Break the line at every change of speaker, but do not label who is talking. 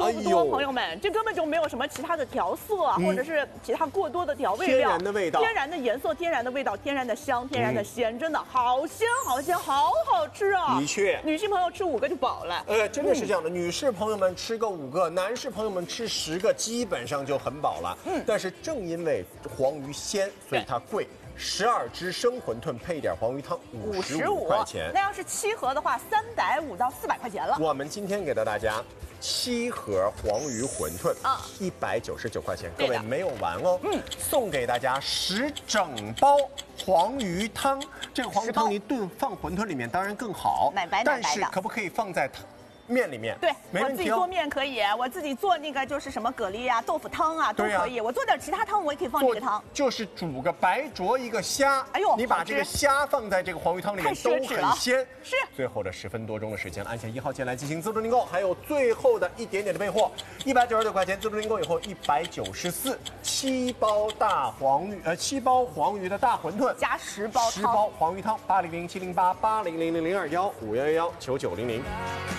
多不多，朋友们？这根本就没有什么其他的调色啊，或者是其他过多的调味料，
天然的味道，
天然的颜色，天然的味道，天然的香，天然的鲜，真的好鲜好鲜，好好吃啊！
的确，
女性朋友吃5个就饱了。
真的是这样的，女士朋友们吃个5个，男士朋友们吃10个，基本上就很饱了。但是正因为黄鱼鲜，所以它贵。12只生馄饨配一点黄鱼汤，55块钱。
那要是7盒的话，350到400块钱了。
我们今天给到大家7盒黄鱼馄饨，199块钱。各位没有完哦，送给大家10整包黄鱼汤。这个黄鱼汤你炖放馄饨里面当然更好，
奶白
但是可不可以放在面里面？
对，我自己做面可以，我自己做那个就是什么蛤蜊啊、豆腐汤啊都可以。我做点其他汤，我也可以放这个汤。
就是煮个白灼一个虾，哎呦，你把这个虾放在这个黄鱼汤里面都很鲜。
是。
最后的10分多钟的时间，按下1号键来进行自助订购，还有最后的一点点的备货，199块钱自助订购以后194，7包7包黄鱼的大馄饨
加10包
黄鱼汤，800-708-800-00215119990。